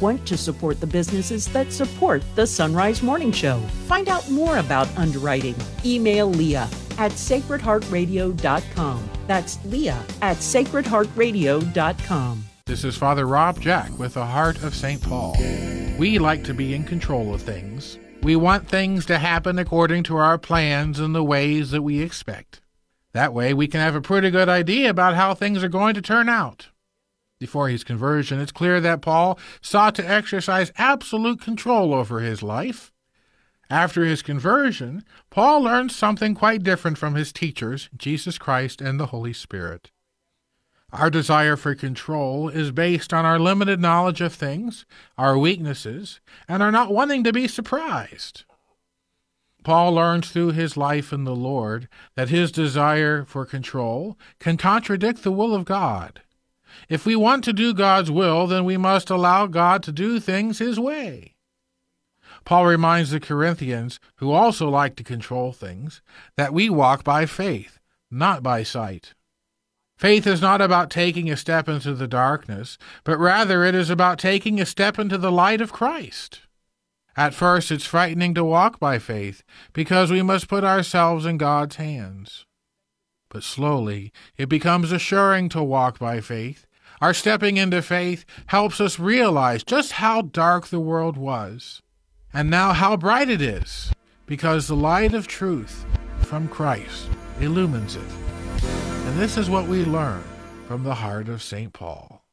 want to support the businesses that support the Sunrise Morning Show. Find out more about underwriting. Email Leah at sacredheartradio.com. That's Leah at sacredheartradio.com. This is Father Rob Jack with the Heart of St. Paul. We like to be in control of things. We want things to happen according to our plans and the ways that we expect. That way we can have a pretty good idea about how things are going to turn out. Before his conversion, it's clear that Paul sought to exercise absolute control over his life. After his conversion, Paul learned something quite different from his teachers, Jesus Christ and the Holy Spirit. Our desire for control is based on our limited knowledge of things, our weaknesses, and our not wanting to be surprised. Paul learns through his life in the Lord that his desire for control can contradict the will of God. If we want to do God's will, then we must allow God to do things his way. Paul reminds the Corinthians, who also like to control things, that we walk by faith, not by sight. Faith is not about taking a step into the darkness, but rather it is about taking a step into the light of Christ. At first, it's frightening to walk by faith, because we must put ourselves in God's hands. But slowly, it becomes assuring to walk by faith. Our stepping into faith helps us realize just how dark the world was, and now how bright it is, because the light of truth from Christ illumines it. And this is what we learn from the heart of St. Paul.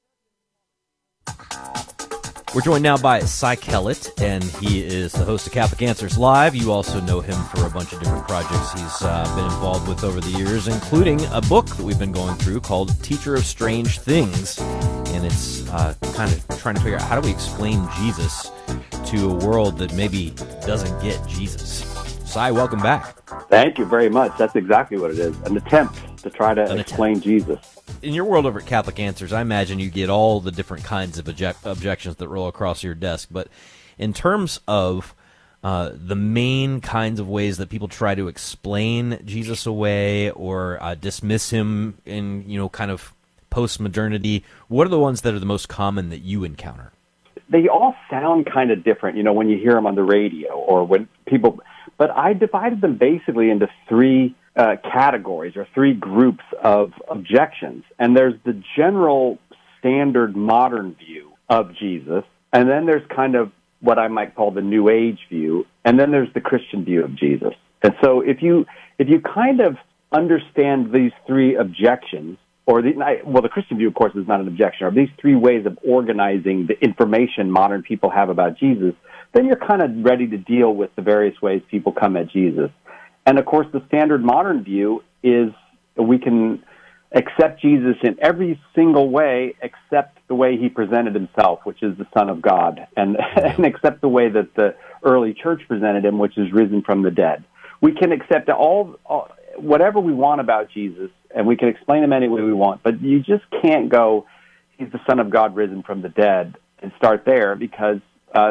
We're joined now by Cy Kellett, and he is the host of Catholic Answers Live. You also know him for a bunch of different projects he's been involved with over the years, including a book that we've been going through called Teacher of Strange Things. And it's kind of trying to figure out how do we explain Jesus to a world that maybe doesn't get Jesus. Cy, welcome back. Thank you very much. That's exactly what it is, an attempt to try to explain Jesus. In your world over at Catholic Answers, I imagine you get all the different kinds of objections that roll across your desk. But in terms of the main kinds of ways that people try to explain Jesus away or dismiss him in, kind of post-modernity, what are the ones that are the most common that you encounter? They all sound kind of different, when you hear them on the radio or when people... But I divided them basically into three categories or three groups of objections. And there's the general standard modern view of Jesus, and then there's kind of what I might call the New Age view, and then there's the Christian view of Jesus. And so if you kind of understand these three objections, or the Christian view, of course, is not an objection, or these three ways of organizing the information modern people have about Jesus, then you're kind of ready to deal with the various ways people come at Jesus. And, of course, the standard modern view is we can accept Jesus in every single way except the way he presented himself, which is the Son of God, and accept the way that the early church presented him, which is risen from the dead. We can accept all whatever we want about Jesus, and we can explain him any way we want, but you just can't go, he's the Son of God risen from the dead, and start there, because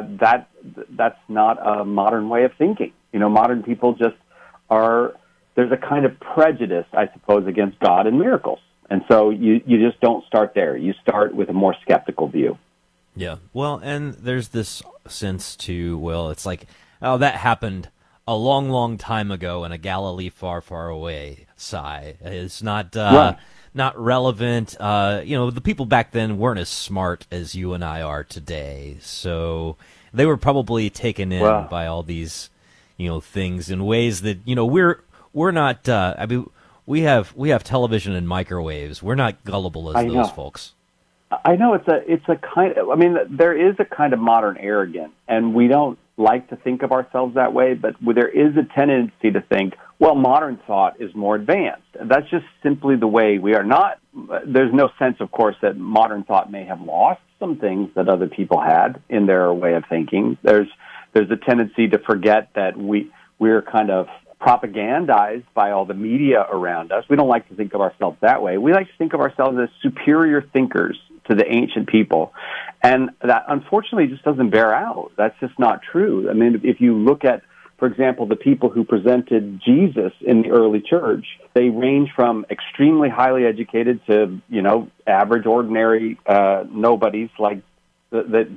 that's not a modern way of thinking. Modern people just there's a kind of prejudice, I suppose, against God and miracles. And so you just don't start there. You start with a more skeptical view. Yeah. Well, and there's this sense too, it's like, oh, that happened a long, long time ago in a Galilee far, far away, Cy. It's not not relevant. The people back then weren't as smart as you and I are today. So they were probably taken in by all these, things in ways that, we're not, we have television and microwaves. We're not gullible as those folks. I know it's a kind of, there is a kind of modern arrogance, and we don't like to think of ourselves that way, but there is a tendency to think, well, modern thought is more advanced. That's just simply the way we are. Not. There's no sense, of course, that modern thought may have lost some things that other people had in their way of thinking. There's a tendency to forget that we're kind of propagandized by all the media around us. We don't like to think of ourselves that way. We like to think of ourselves as superior thinkers to the ancient people. And that, unfortunately, just doesn't bear out. That's just not true. If you look at, for example, the people who presented Jesus in the early church, they range from extremely highly educated to, average, ordinary nobodies like that